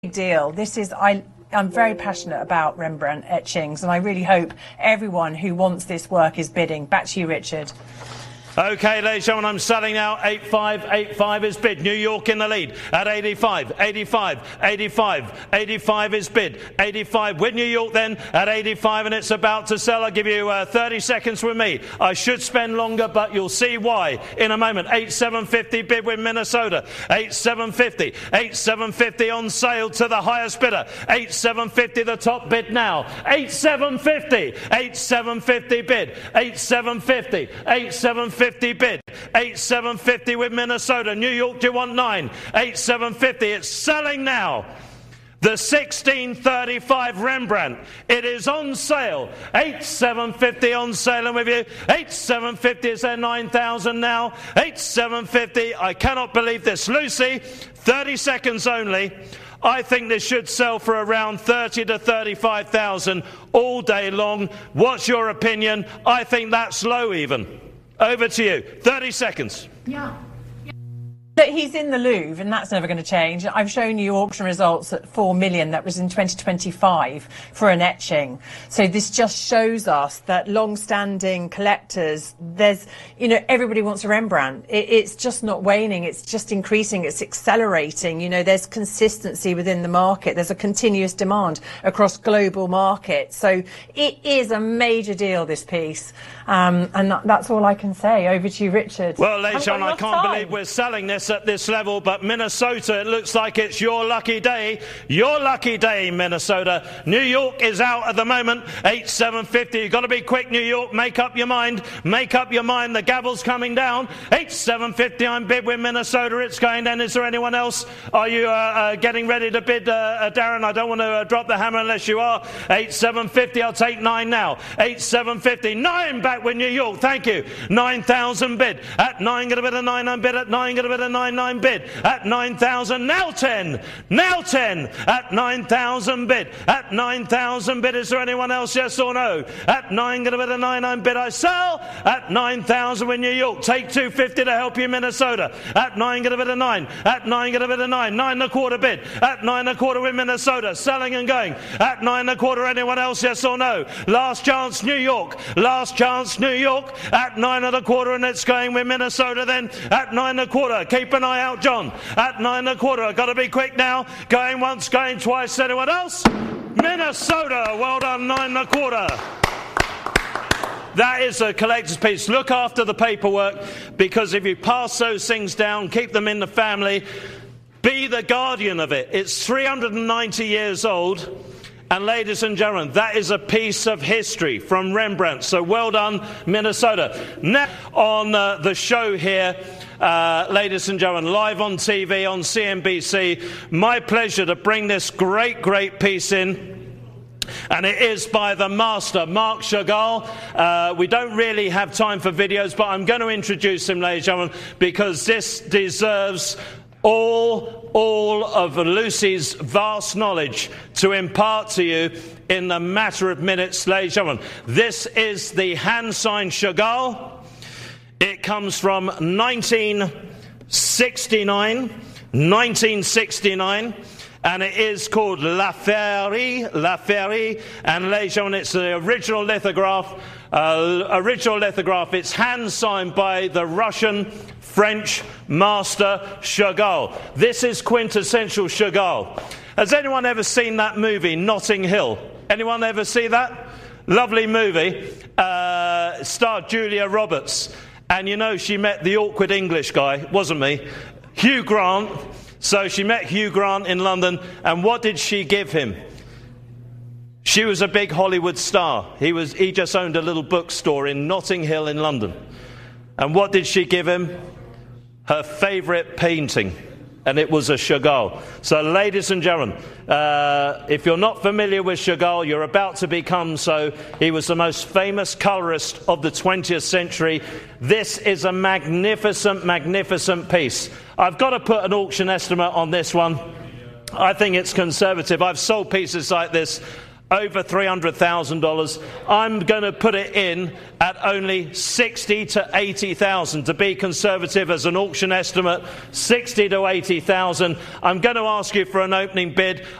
deal. I'm very passionate about Rembrandt etchings, and I really hope everyone who wants this work is bidding. Back to you, Richard. Okay, ladies and gentlemen, I'm selling now. 85 is bid. New York in the lead at 85 is bid. 85 with New York then at 85, and it's about to sell. I'll give you 30 seconds with me. I should spend longer, but you'll see why in a moment. 8750 bid with Minnesota. 8750 on sale to the highest bidder. 8750 the top bid now. 8750 bid. 8750 bid. 8750 with Minnesota. New York, do you want 9? 8750, it's selling now. The 1635 Rembrandt, it is on sale. 8750 on sale, and with you. 8750 is there. 9,000 now. 8750, I cannot believe this. Lucy, 30 seconds only. I think this should sell for around 30 to 35,000 all day long. What's your opinion? I think that's low even. Over to you. 30 seconds. Yeah. But he's in the Louvre, and that's never going to change. I've shown you auction results at 4 million. That was in 2025 for an etching. So this just shows us that long-standing collectors, everybody wants a Rembrandt. It's just not waning. It's just increasing. It's accelerating. There's consistency within the market. There's a continuous demand across global markets. So it is a major deal, this piece. And that's all I can say. Over to you, Richard. Well, ladies and gentlemen, I can't believe we're selling this at this level, but Minnesota, it looks like it's your lucky day. Your lucky day, Minnesota. New York is out at the moment. 8750. You've got to be quick, New York. Make up your mind. Make up your mind. The gavel's coming down. 8750. I'm bid with Minnesota. It's going then. Is there anyone else? Are you getting ready to bid, Darren? I don't want to drop the hammer unless you are. 8750. I'll take 9 now. 8750. 9 back with New York. Thank you. 9,000 bid. At 9, going to bid a 9. I'm bid at 9. Going to bid a 9 bid at 9,000. Now 10 at 9,000 bid. At 9,000 bid. Is there anyone else? Yes or no? At 9, going to bid a 9 bid. I sell at 9,000 with New York. Take 250 to help you, Minnesota. At 9, going to bid a 9. At 9, going to bid a 9. 9.25 bid. At 9.25 with Minnesota. Selling and going. At 9.25. Anyone else? Yes or no? Last chance, New York. Last chance, New York. At 9.25, and it's going with Minnesota then. At 9.25. Keep an eye out, John. At 9.25. I've got to be quick now. Going once, going twice. Anyone else? Minnesota. Well done, 9.25. That is a collector's piece. Look after the paperwork, because if you pass those things down, keep them in the family. Be the guardian of it. It's 390 years old. And ladies and gentlemen, that is a piece of history from Rembrandt. So well done, Minnesota. Now on the show here, ladies and gentlemen, live on TV on CNBC, my pleasure to bring this great piece in. And it is by the master, Marc Chagall. We don't really have time for videos, but I'm going to introduce him, ladies and gentlemen, because this deserves all of Lucy's vast knowledge to impart to you in the matter of minutes, ladies and gentlemen. This is the hand-signed Chagall. It comes from 1969, and it is called La Ferie, and ladies and gentlemen, it's the original lithograph. It's hand-signed by the Russian-French master Chagall. This is quintessential Chagall. Has anyone ever seen that movie, Notting Hill? Anyone ever see that? Lovely movie. Starred Julia Roberts. And she met the awkward English guy, wasn't me? Hugh Grant. So she met Hugh Grant in London, and what did she give him? She was a big Hollywood star. He just owned a little bookstore in Notting Hill in London. And what did she give him? Her favourite painting. And it was a Chagall. So, ladies and gentlemen, if you're not familiar with Chagall, you're about to become so. He was the most famous colourist of the 20th century. This is a magnificent piece. I've got to put an auction estimate on this one. I think it's conservative. I've sold pieces like this over $300,000. I'm going to put it in at only 60 to 80,000 to be conservative as an auction estimate. 60 to 80,000. I'm going to ask you for an opening bid